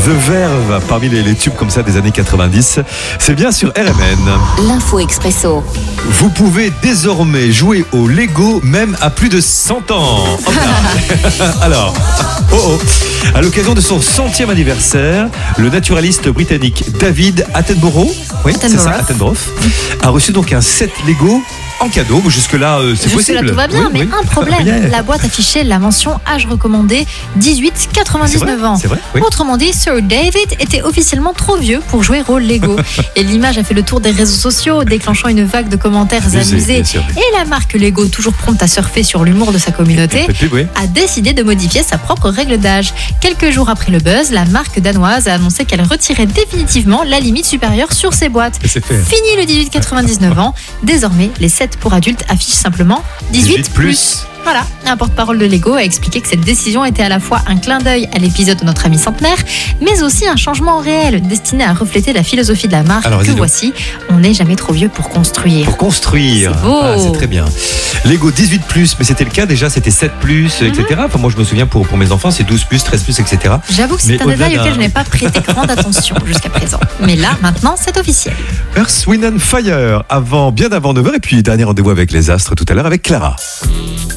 The Verve, parmi les tubes comme ça des années 90. C'est bien sur RMN. L'info expresso. Vous pouvez désormais jouer au Lego même à plus de 100 ans. Alors, à l'occasion de son 100e anniversaire, le naturaliste britannique David Attenborough, a reçu donc un set Lego en cadeau. Jusque-là, c'est possible. Jusque-là, tout va bien, mais un problème. La boîte affichait la mention âge recommandé 18-99 ans. C'est vrai, oui. Autrement dit, Sir David était officiellement trop vieux pour jouer au Lego. Et l'image a fait le tour des réseaux sociaux, déclenchant une vague de commentaires amusés. Et la marque Lego, toujours prompte à surfer sur l'humour de sa communauté, a décidé de modifier sa propre règle d'âge. Quelques jours après le buzz, la marque danoise a annoncé qu'elle retirait définitivement la limite supérieure sur ses boîtes. Fini le 18-99 ans. Désormais, les sets pour adultes affichent simplement 18+. Voilà, un porte-parole de Lego a expliqué que cette décision était à la fois un clin d'œil à l'épisode de notre ami centenaire, mais aussi un changement réel destiné à refléter la philosophie de la marque. Alors, voici, on n'est jamais trop vieux pour construire. Pour construire, c'est beau. C'est très bien. Lego 18+, mais c'était le cas déjà, c'était 7+, etc. Enfin, moi je me souviens pour mes enfants, c'est 12+, 13+, etc. J'avoue que c'est un détail auquel je n'ai pas prêté grande attention jusqu'à présent. Mais là, maintenant, c'est officiel. Earth, Wind & Fire, bien avant 9h, et puis dernier rendez-vous avec les astres tout à l'heure avec Clara.